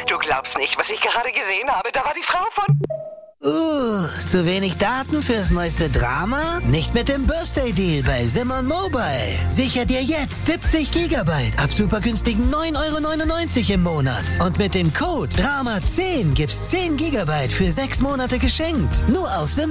Du glaubst nicht, was ich gerade gesehen habe. Da war die Frau von... Zu wenig Daten fürs neueste Drama? Nicht mit dem Birthday Deal bei Simon Mobile. Sicher dir jetzt 70 Gigabyte ab super günstigen 9,99 € im Monat. Und mit dem Code DRAMA10 gibt's 10 Gigabyte für 6 Monate geschenkt. Nur aus Simon